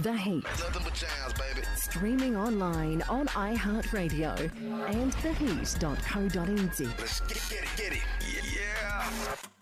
The Heat. Nothing but jams, baby. Streaming online on iHeartRadio and theheat.co.nz. Let's get it. Yeah.